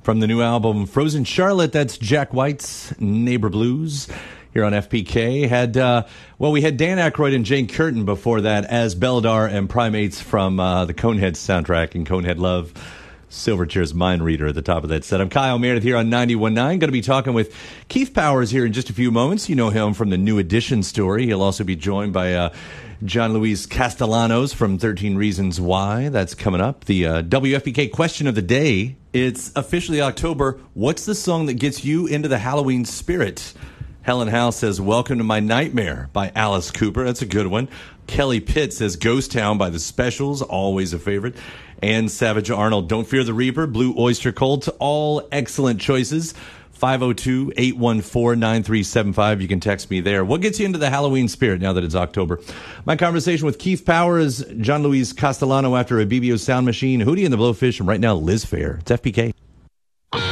From the new album Frozen Charlotte, that's Jack White's Neighbor Blues here on FPK. We had Dan Aykroyd and Jane Curtin before that as Beldar and Primates from the Conehead soundtrack and Conehead Love. Silverchair's Mind Reader at the top of that set. I'm Kyle Meredith here on 91.9. Going to be talking with Keith Powers here in just a few moments. You know him from the New Edition story. He'll also be joined by John Luis Castellanos from 13 Reasons Why. That's coming up. The WFPK question of the day. It's officially October. What's the song that gets you into the Halloween spirit? Helen Howe says, Welcome to My Nightmare by Alice Cooper. That's a good one. Kelly Pitt says, Ghost Town by The Specials. Always a favorite. And Savage Arnold, Don't Fear the Reaper, Blue Oyster Cult. All excellent choices. 502-814-9375. You can text me there. What gets you into the Halloween spirit now that it's October? My conversation with Keith Powers, John Luis Castellano after a BBO Sound Machine, Hootie and the Blowfish, and right now Liz Phair. It's FPK.